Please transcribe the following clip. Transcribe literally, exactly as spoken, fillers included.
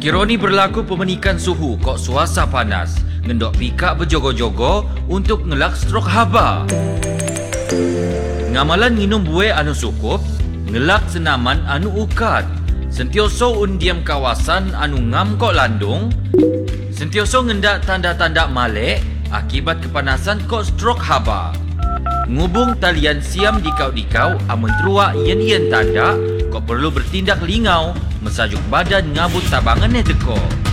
Kira ni berlaku pemenikan suhu kok suasa panas. Ngendok pikak berjogo-jogo untuk ngelak strok haba. Ngamalan minum buih anu sukup, ngelak senaman anu ukat. Sentioso undiam kawasan anu ngam kok landung. Sentioso ngendak tanda-tanda malek akibat kepanasan kok strok haba. Ngubung talian siam dikau-dikau amun teruak yen-yen tanda kok perlu bertindak lingau mesajuk badan ngabut tabangannya teko.